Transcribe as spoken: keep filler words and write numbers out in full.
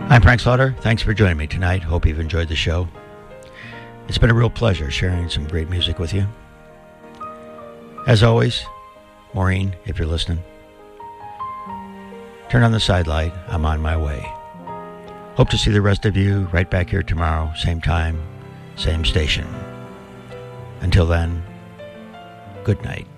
I'm Frank Slaughter. Thanks for joining me tonight. Hope you've enjoyed the show. It's been a real pleasure sharing some great music with you. As always, Maureen, if you're listening, turn on the side light. I'm on my way. Hope to see the rest of you right back here tomorrow, same time, same station. Until then, good night.